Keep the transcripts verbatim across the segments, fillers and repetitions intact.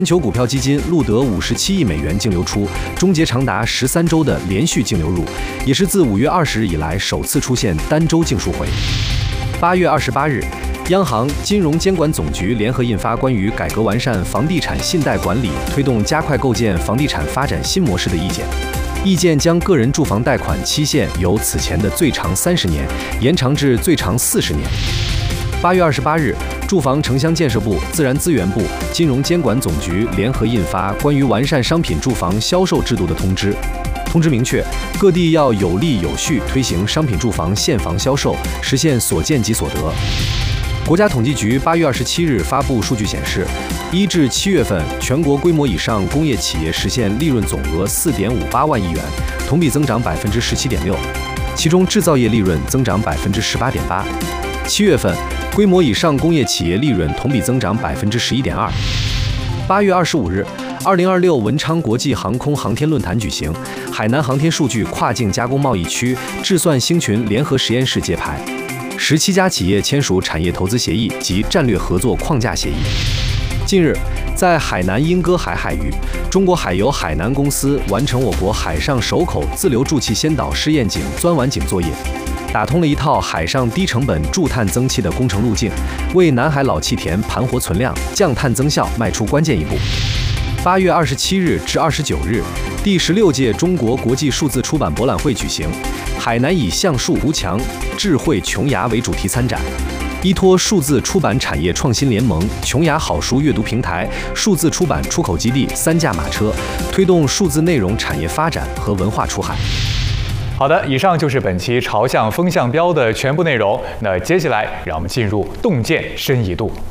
全球股票基金路德五十七亿美元净流出，终结长达十三周的连续净流入，也是自五月二十日以来首次出现单周净赎回。八月二十八日，央行、金融监管总局联合印发关于改革完善房地产信贷管理、推动加快构建房地产发展新模式的意见。意见将个人住房贷款期限由此前的最长三十年延长至最长四十年。八月二十八日，住房城乡建设部、自然资源部、金融监管总局联合印发关于完善商品住房销售制度的通知。通知明确，各地要有力有序推行商品住房现房销售，实现所见即所得。国家统计局八月二十七日发布数据显示，一至七月份全国规模以上工业企业实现利润总额四点五八万亿元，同比增长百分之十七点六，其中制造业利润增长百分之十八点八。七月份规模以上工业企业利润同比增长百分之十一点二。八月二十五日，二零二六文昌国际航空航天论坛举行，海南航天数据跨境加工贸易区智算星群联合实验室揭牌，十七家企业签署产业投资协议及战略合作框架协议。近日，在海南英歌海海域，中国海油海南公司完成我国海上首口自流注气先导试验井钻完井作业，打通了一套海上低成本驻碳增气的工程路径，为南海老气田盘活存量、降碳增效迈出关键一步。八月二十七日至二十九日，第十六届中国国际数字出版博览会举行，海南以橡树无墙、智慧琼崖为主题参展。依托数字出版产业创新联盟、琼崖好书阅读平台、数字出版出口基地三驾马车，推动数字内容产业发展和文化出海。 好的，以上就是本期朝向风向标的全部内容。那接下来，让我们进入洞见深一度。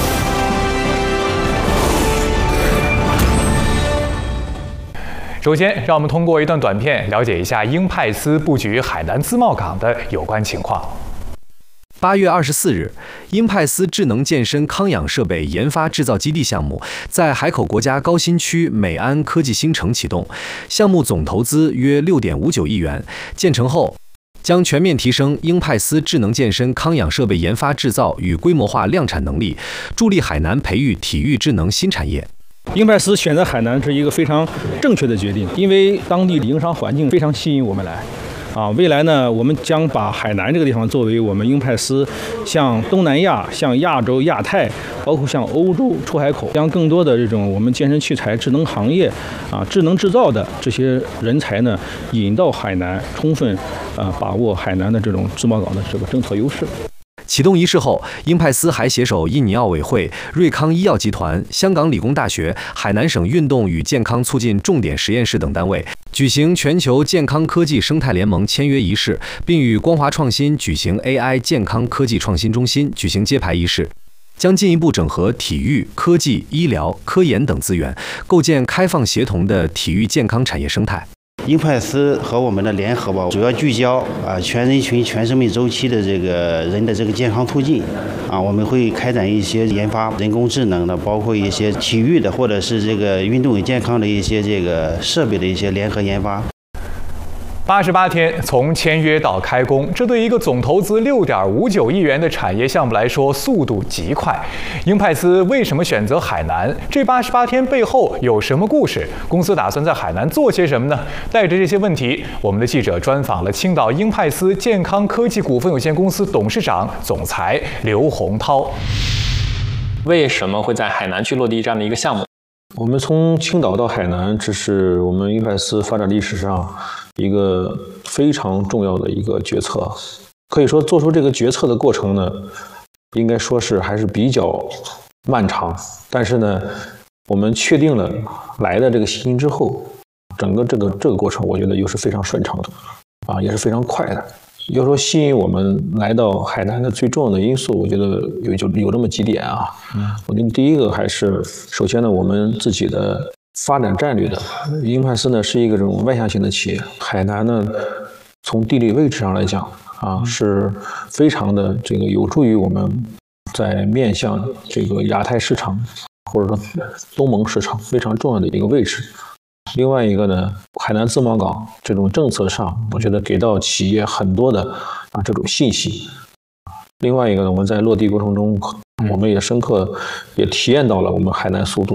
首先，让我们通过一段短片了解一下英派斯布局海南自贸港的有关情况。 八月二十四日，英派斯智能健身康养设备研发制造基地项目在海口国家高新区美安科技新城启动，项目总投资约六点五九亿元。建成后，将全面提升英派斯智能健身康养设备研发制造与规模化量产能力，助力海南培育体育智能新产业。 英派斯选择海南是一个非常正确的决定，因为当地的营商环境非常吸引我们来。啊，未来呢，我们将把海南这个地方作为我们英派斯向东南亚、向亚洲、亚太，包括向欧洲出海口，将更多的这种我们健身器材、智能行业啊、智能制造的这些人才呢，引到海南，充分啊把握海南的这种自贸港的这个政策优势。 启动仪式后，英派斯还携手印尼奥委会、瑞康医药集团、香港理工大学、海南省运动与健康促进重点实验室等单位，举行全球健康科技生态联盟签约仪式，并与光华创新举行 A I 健康科技创新中心举行揭牌仪式，将进一步整合体育、科技、医疗、科研等资源，构建开放协同的体育健康产业生态。 英派斯和我们的联合吧，主要聚焦啊全人群、全生命周期的这个人的这个健康途径啊，我们会开展一些研发人工智能的，包括一些体育的或者是这个运动与健康的一些这个设备的一些联合研发。 八十八天从签约到开工，这对一个总投资六点五九亿元的产业项目来说，速度极快。英派斯为什么选择海南？这八十八天背后有什么故事？公司打算在海南做些什么呢？带着这些问题，我们的记者专访了青岛英派斯健康科技股份有限公司董事长、总裁刘洪涛。 为什么会在海南去落地这样的一个项目？ 我们从青岛到海南，这是我们英派斯发展历史上一个非常重要的一个决策。可以说，做出这个决策的过程呢，应该说是还是比较漫长。但是呢，我们确定了来的这个信息之后，整个这个这个过程，我觉得又是非常顺畅的，啊，也是非常快的。要说吸引我们来到海南的最重要的因素，我觉得有就有这么几点啊。嗯，我觉得第一个还是，首先呢，我们自己的发展战略的。英派斯呢是一个这种外向型的企业，海南呢从地理位置上来讲啊，是非常的这个有助于我们在面向这个亚太市场或者说东盟市场非常重要的一个位置。另外一个呢，海南自贸港这种政策上，我觉得给到企业很多的啊这种信息。另外一个呢，我们在落地过程中，我们也深刻也体验到了我们海南速度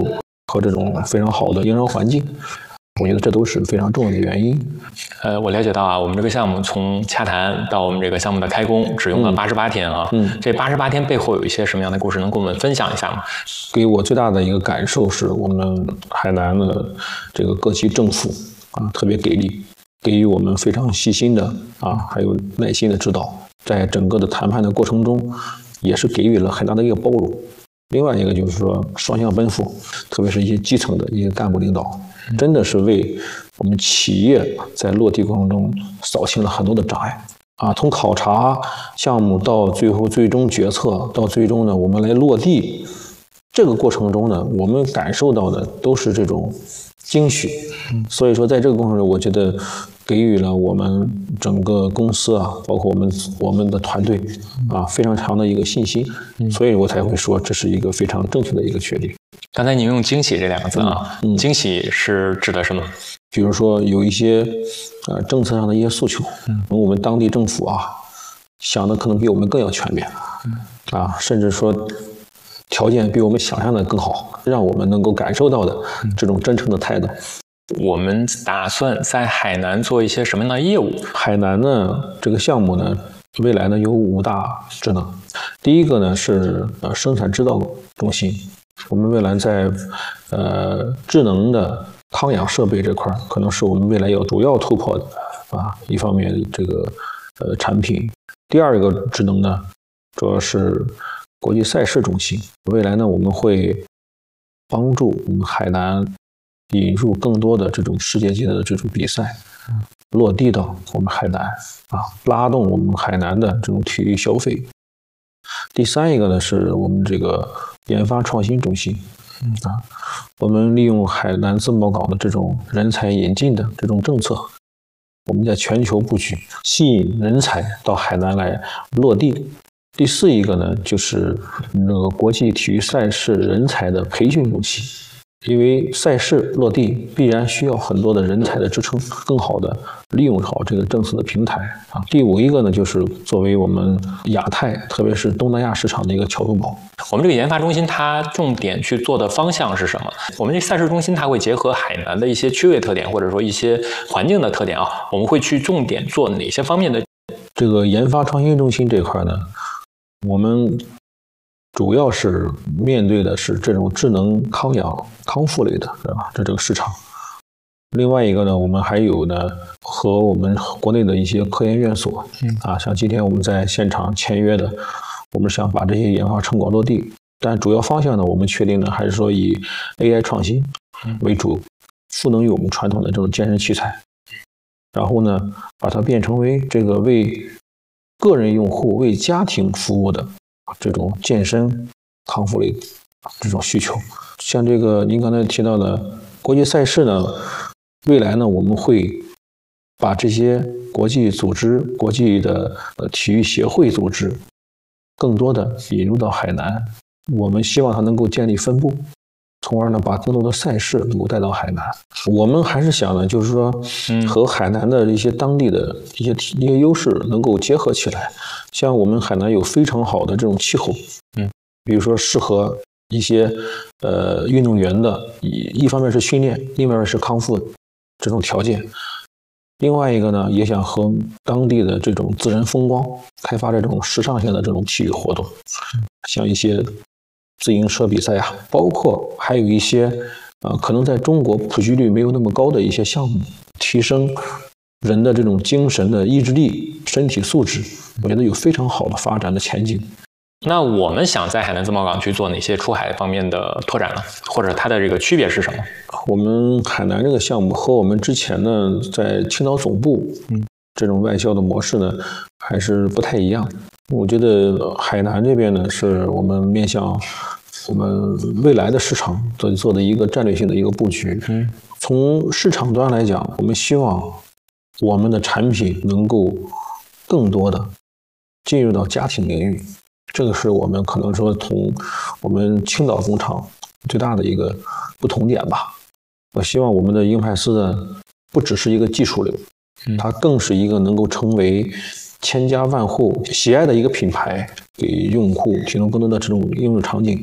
和这种非常好的营商环境。我觉得这都是非常重要的原因。 呃，我了解到啊，我们这个项目从洽谈到我们这个项目的开工，只用了八十八天啊。 嗯， 这八十八天背后有一些什么样的故事，能跟我们分享一下吗？ 给我最大的一个感受是我们海南的这个各级政府啊特别给力，给予我们非常细心的啊还有耐心的指导，在整个的谈判的过程中，也是给予了很大的一个包容。另外一个就是说双向奔赴，特别是一些基层的一些干部领导。真的是为我们企业在落地过程中扫清了很多的障碍啊！从考察项目到最后最终决策，到最终呢我们来落地，这个过程中呢，我们感受到的都是这种惊喜。所以说，在这个过程中，我觉得给予了我们整个公司啊，包括我们我们的团队啊，非常强的一个信心。所以我才会说，这是一个非常正确的一个决定。 刚才您用惊喜这两个字啊， 嗯嗯、 惊喜是指的什么？ 比如说有一些呃政策上的一些诉求，嗯，我们当地政府啊想的可能比我们更要全面，嗯、啊，甚至说条件比我们想象的更好，让我们能够感受到的这种真诚的态度。 我们打算在海南做一些什么样的业务？ 海南呢，这个项目呢，未来呢有五大职能。第一个呢是呃生产制造中心。我们未来在呃智能的康养设备这块，可能是我们未来要主要突破的啊一方面这个呃产品。第二个职能呢，主要是国际赛事中心。未来呢，我们会帮助我们海南引入更多的这种世界级的这种比赛，落地到我们海南啊，拉动我们海南的这种体育消费。第三一个呢，是我们这个研发创新中心，啊，我们利用海南自贸港的这种人才引进的这种政策，我们在全球布局，吸引人才到海南来落地。第四一个呢，就是那个国际体育赛事人才的培训中心。因为赛事落地必然需要很多的人才的支撑，更好的利用好这个政策的平台啊。第五一个呢，就是作为我们亚太，特别是东南亚市场的一个桥头堡。 我们这个研发中心它重点去做的方向是什么？我们这赛事中心它会结合海南的一些区位特点，或者说一些环境的特点啊，我们会去重点做哪些方面的？ 这个研发创新中心这块呢，我们主要是面对的是这种智能康养康复类的，对吧？这这个市场。另外一个呢，我们还有呢和我们国内的一些科研院所，嗯啊，像今天我们在现场签约的，我们想把这些研发成果落地，但主要方向呢，我们确定呢还是说以 A I 创新为主，赋能于我们传统的这种健身器材，然后呢把它变成为这个为个人用户、为家庭服务的这种健身康复类这种需求。像这个您刚才提到的国际赛事呢，未来呢我们会把这些国际组织、国际的呃体育协会组织更多的引入到海南，我们希望它能够建立分部，从而呢把更多的赛事能够带到海南。我们还是想呢，就是说和海南的一些当地的一些一些优势能够结合起来。像我们海南有非常好的这种气候，嗯，比如说适合一些呃运动员的，一一方面是训练，另外一面是康复这种条件。另外一个呢，也想和当地的这种自然风光开发这种时尚性的这种体育活动，像一些自行车比赛啊，包括还有一些呃可能在中国普及率没有那么高的一些项目，提升人的这种精神的意志力、身体素质，我觉得有非常好的发展的前景。 那我们想在海南自贸港去做哪些出海方面的拓展呢？或者它的这个区别是什么？ 我们海南这个项目和我们之前呢在青岛总部嗯这种外销的模式呢还是不太一样。我觉得海南这边呢是我们面向我们未来的市场做做的一个战略性的一个布局。嗯，从市场端来讲，我们希望我们的产品能够更多的进入到家庭领域。这个是我们可能说同我们青岛工厂最大的一个不同点吧。我希望我们的英派斯呢，不只是一个技术流，它更是一个能够成为千家万户喜爱的一个品牌，给用户提供更多的这种应用场景，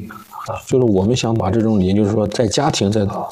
就是我们想把这种理念，就是说在家庭在